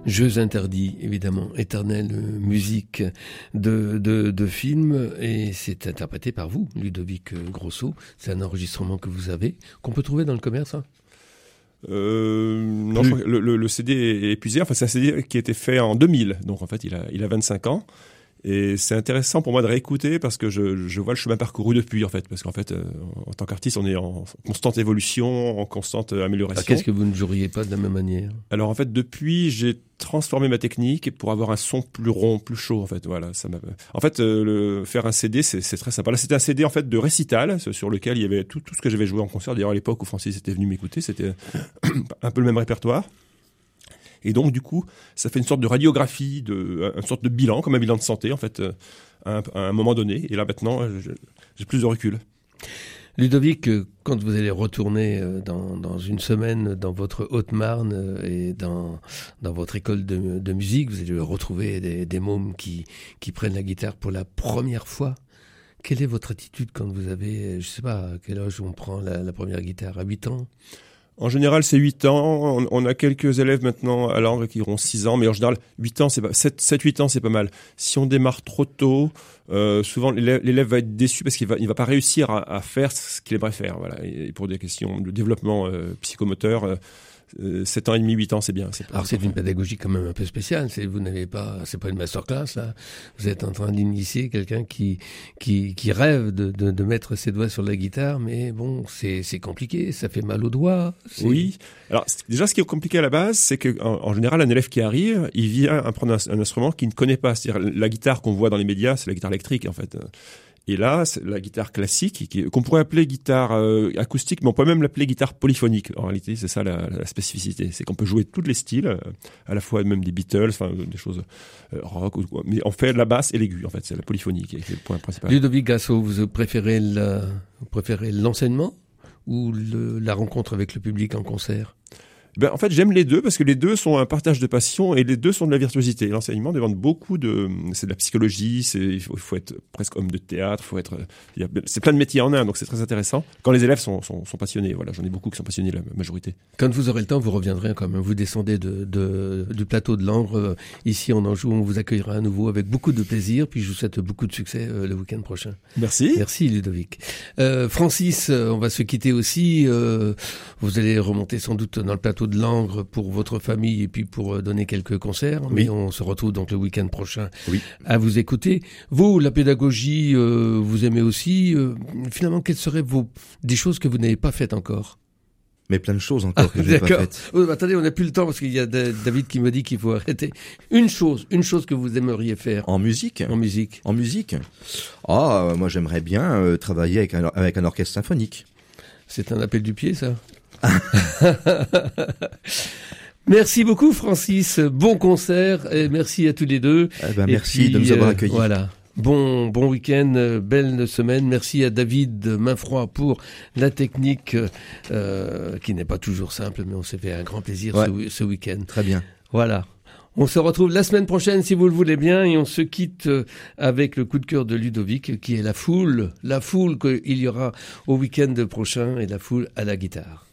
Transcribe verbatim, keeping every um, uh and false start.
Jeux interdits, évidemment, éternelle musique de, de, de film, et c'est interprété par vous, Ludovic Grosso. C'est un enregistrement que vous avez, qu'on peut trouver dans le commerce, hein. Euh, non, je crois que le, le, le C D est épuisé. Enfin, c'est un C D qui a été fait en deux mille, donc en fait, il a, il a vingt-cinq ans. Et c'est intéressant pour moi de réécouter parce que je, je vois le chemin parcouru depuis, en fait. Parce qu'en fait, euh, en tant qu'artiste, on est en constante évolution, en constante amélioration. Alors, qu'est-ce que vous ne joueriez pas de la même manière? Alors, en fait, depuis, j'ai transformé ma technique pour avoir un son plus rond, plus chaud, en fait. Voilà, ça m'a... En fait, euh, le... faire un C D, c'est, c'est très sympa. Là, c'était un C D, en fait, de récital, sur lequel il y avait tout, tout ce que j'avais joué en concert. D'ailleurs, à l'époque où Francis était venu m'écouter, c'était un peu le même répertoire. Et donc, du coup, ça fait une sorte de radiographie, de, une sorte de bilan, comme un bilan de santé, en fait, à un, à un moment donné. Et là, maintenant, je, j'ai plus de recul. Ludovic, quand vous allez retourner dans, dans une semaine dans votre Haute-Marne et dans, dans votre école de, de musique, vous allez retrouver des, des mômes qui, qui prennent la guitare pour la première fois. Quelle est votre attitude quand vous avez, je sais pas, à quel âge on prend la, la première guitare? À huit ans? En général, c'est huit ans. On, on a quelques élèves maintenant à Langres qui auront six ans, mais en général, huit ans, c'est pas, sept, huit ans, c'est pas mal. Si on démarre trop tôt, euh, souvent, l'élève, l'élève va être déçu parce qu'il va, il va pas réussir à, à faire ce qu'il aimerait faire, voilà. Et pour des questions de développement euh, psychomoteur, euh, sept ans et demi, huit ans, c'est bien. C'est Alors c'est une pédagogie quand même un peu spéciale. C'est, vous n'avez pas, c'est pas une masterclass là. Vous êtes en train d'initier quelqu'un qui qui qui rêve de, de de mettre ses doigts sur la guitare, mais bon, c'est c'est compliqué. Ça fait mal aux doigts. C'est... Oui. Alors déjà, ce qui est compliqué à la base, c'est que en, en général, un élève qui arrive, il vient apprendre un, un instrument qu'il ne connaît pas. C'est-à-dire la guitare qu'on voit dans les médias, c'est la guitare électrique en fait. Et là, c'est la guitare classique, qui, qu'on pourrait appeler guitare euh, acoustique, mais on peut même l'appeler guitare polyphonique. En réalité, c'est ça la, la spécificité. C'est qu'on peut jouer tous les styles, euh, à la fois même des Beatles, enfin des choses euh, rock, ou quoi. Mais on fait la basse et l'aigu, en fait. C'est la polyphonie qui est, qui est le point principal. Ludovic Grosso, vous préférez, la, vous préférez l'enseignement ou le, la rencontre avec le public en concert? Ben, en fait, j'aime les deux parce que les deux sont un partage de passion et les deux sont de la virtuosité. L'enseignement demande beaucoup de, c'est de la psychologie, c'est, il faut, il faut être presque homme de théâtre, il faut être, il y a, c'est plein de métiers en un, donc c'est très intéressant. Quand les élèves sont, sont, sont passionnés, voilà, j'en ai beaucoup qui sont passionnés, la majorité. Quand vous aurez le temps, vous reviendrez quand même. Vous descendez de, de, du plateau de Langres. Ici, on en joue, on vous accueillera à nouveau avec beaucoup de plaisir. Puis je vous souhaite beaucoup de succès euh, le week-end prochain. Merci. Merci Ludovic. Euh, Francis, on va se quitter aussi. Euh, vous allez remonter sans doute dans le plateau de Langres pour votre famille et puis pour donner quelques concerts. Oui. Mais on se retrouve donc le week-end prochain oui. à vous écouter. Vous, la pédagogie, euh, vous aimez aussi. Euh, finalement, quelles seraient vos des choses que vous n'avez pas faites encore? Mais plein de choses encore ah, que je n'ai pas faites. Oh, attendez, on n'a plus le temps parce qu'il y a David qui me dit qu'il faut arrêter. Une chose, une chose que vous aimeriez faire. En musique? En musique. En musique. Ah, euh, moi j'aimerais bien euh, travailler avec un, avec un orchestre symphonique. C'est un appel du pied, ça. Merci beaucoup, Francis. Bon concert et merci à tous les deux. Eh ben, merci puis, de nous avoir accueillis. Euh, voilà. Bon, bon week-end, belle semaine. Merci à David Mainfroid pour la technique euh, qui n'est pas toujours simple, mais on s'est fait un grand plaisir ouais. ce, ce week-end. Très bien. Voilà. On se retrouve la semaine prochaine si vous le voulez bien et on se quitte avec le coup de cœur de Ludovic qui est la foule, la foule qu'il y aura au week-end prochain et la foule à la guitare.